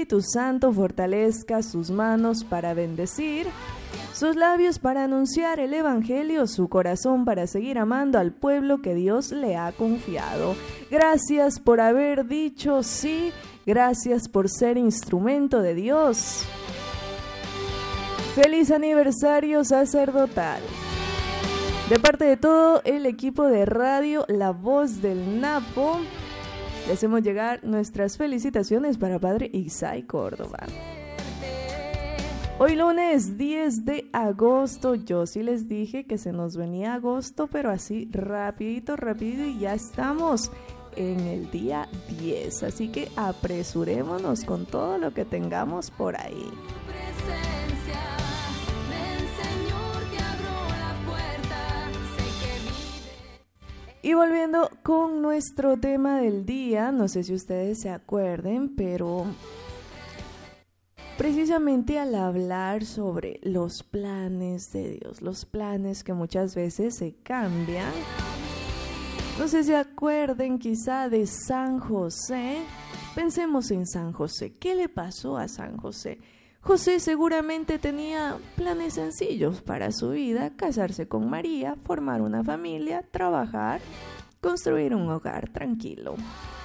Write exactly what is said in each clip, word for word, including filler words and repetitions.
Espíritu Santo fortalezca sus manos para bendecir, sus labios para anunciar el Evangelio, su corazón para seguir amando al pueblo que Dios le ha confiado. Gracias por haber dicho sí, gracias por ser instrumento de Dios. Feliz aniversario sacerdotal. De parte de todo el equipo de radio La Voz del Napo, le hacemos llegar nuestras felicitaciones para Padre Isai Córdoba. Hoy lunes diez de agosto, yo sí les dije que se nos venía agosto, pero así rapidito, rapidito y ya estamos en el día diez. Así que apresurémonos con todo lo que tengamos por ahí. Y volviendo con nuestro tema del día, no sé si ustedes se acuerden, pero precisamente al hablar sobre los planes de Dios, los planes que muchas veces se cambian, no sé si se acuerden quizá de San José. Pensemos en San José. ¿Qué le pasó a San José? José seguramente tenía planes sencillos para su vida: casarse con María, formar una familia, trabajar, construir un hogar tranquilo.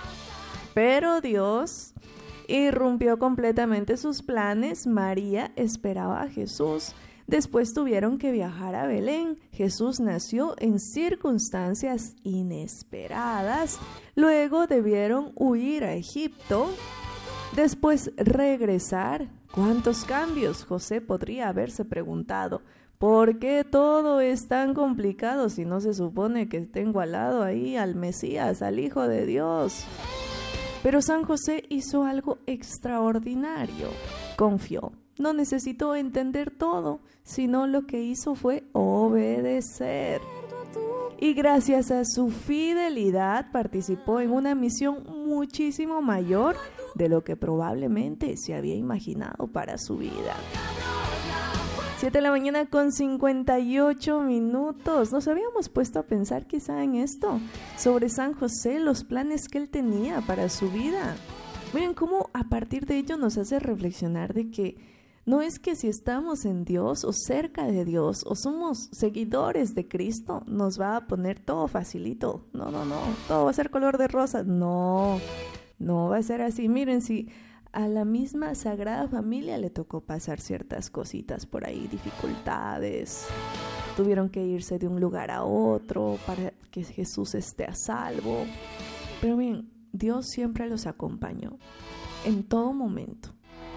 Pero Dios irrumpió completamente sus planes. María esperaba a Jesús. Después tuvieron que viajar a Belén. Jesús nació en circunstancias inesperadas. Luego debieron huir a Egipto. Después regresar. ¿Cuántos cambios? José podría haberse preguntado. ¿Por qué todo es tan complicado si no se supone que tengo al lado ahí al Mesías, al Hijo de Dios? Pero San José hizo algo extraordinario. Confió. No necesitó entender todo, sino lo que hizo fue obedecer. Y gracias a su fidelidad participó en una misión muchísimo mayor de lo que probablemente se había imaginado para su vida. siete de la mañana con cincuenta y ocho minutos. Nos habíamos puesto a pensar quizá en esto, sobre San José, los planes que él tenía para su vida. Miren cómo a partir de ello nos hace reflexionar de que no es que si estamos en Dios o cerca de Dios o somos seguidores de Cristo nos va a poner todo facilito. No, no, no, todo va a ser color de rosa. No, no va a ser así. Miren, si a la misma Sagrada Familia le tocó pasar ciertas cositas por ahí, dificultades. Tuvieron que irse de un lugar a otro para que Jesús esté a salvo. Pero bien, Dios siempre los acompañó en todo momento.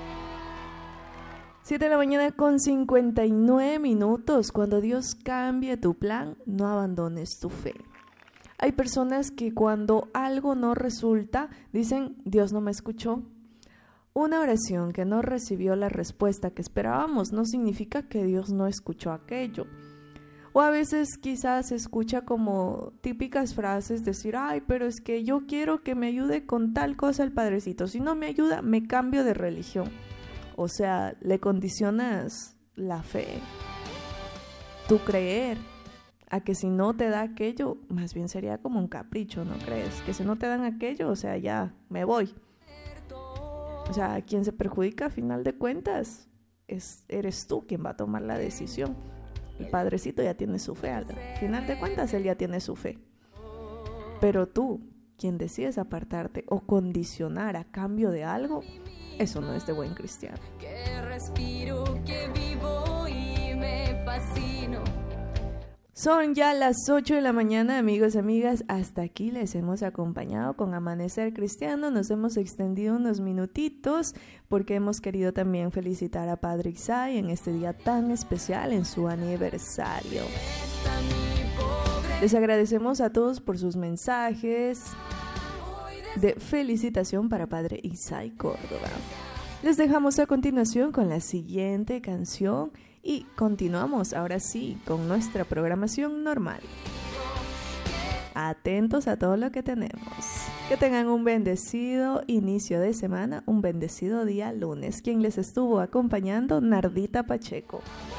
siete de la mañana con cincuenta y nueve minutos. Cuando Dios cambie tu plan, no abandones tu fe. Hay personas que cuando algo no resulta, dicen, Dios no me escuchó. Una oración que no recibió la respuesta que esperábamos no significa que Dios no escuchó aquello. O a veces quizás se escucha como típicas frases, decir, ay, pero es que yo quiero que me ayude con tal cosa el Padrecito. Si no me ayuda, me cambio de religión. O sea, le condicionas la fe, tu creer, a que si no te da aquello, más bien sería como un capricho, ¿no crees? Que si no te dan aquello, o sea, ya me voy. O sea, quien se perjudica a final de cuentas es, eres tú quien va a tomar la decisión. El Padrecito ya tiene su fe, al final de cuentas él ya tiene su fe. Pero tú, quien decides apartarte o condicionar a cambio de algo, eso no es de buen cristiano. Que respiro, que vivo y me fascino. Son ya las ocho de la mañana, amigos y amigas. Hasta aquí les hemos acompañado con Amanecer Cristiano. Nos hemos extendido unos minutitos porque hemos querido también felicitar a Padre Isai en este día tan especial, en su aniversario. Les agradecemos a todos por sus mensajes de felicitación para Padre Isai Córdoba. Les dejamos a continuación con la siguiente canción y continuamos ahora sí con nuestra programación normal. Atentos a todo lo que tenemos. Que tengan un bendecido inicio de semana, un bendecido día lunes. Quien les estuvo acompañando, Nardita Pacheco.